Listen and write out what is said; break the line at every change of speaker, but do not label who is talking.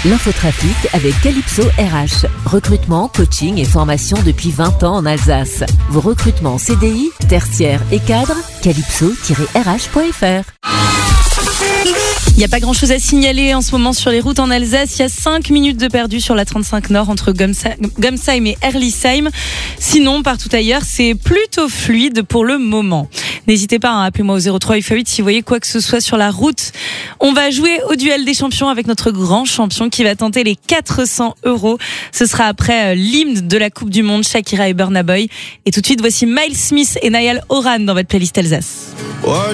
L'infotrafic avec Calypso RH. Recrutement, coaching et formation depuis 20 ans en Alsace. Vos recrutements CDI, tertiaires et cadres, calypso-rh.fr.
Il n'y a pas grand-chose à signaler en ce moment sur les routes en Alsace. Il y a 5 minutes de perdu sur la 35 Nord entre Gumsheim et Erlisheim. Sinon, partout ailleurs, c'est plutôt fluide pour le moment. N'hésitez pas à appeler moi au 03 8 si vous voyez quoi que ce soit sur la route. On va jouer au duel des champions avec notre grand champion qui va tenter les 400 €. Ce sera après l'hymne de la Coupe du Monde, Shakira et Burna Boy. Et tout de suite, voici Miles Smith et Niall Horan dans votre playlist Alsace.